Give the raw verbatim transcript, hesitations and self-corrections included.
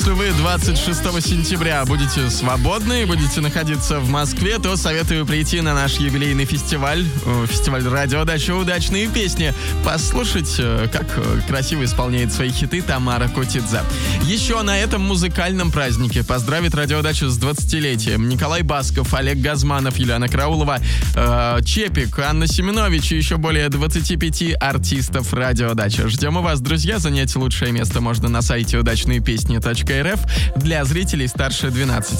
же вы двадцать шестого сентября будете свободны, будете находиться в Москве, то советую прийти на наш юбилейный фестиваль, фестиваль «Радиодача. Удачные песни», послушать, как красиво исполняет свои хиты Тамара Котидзе. Еще на этом музыкальном празднике поздравит «Радиодачу» с двадцатилетием Николай Басков, Олег Газманов, Юлиана Краулова, э, Чепик, Анна Семенович и еще более двадцати пяти артистов «Радиодача». Ждем у вас, друзья. Занять лучшее место можно на сайте удачные песни точка эр эф для зрителей старше двенадцати.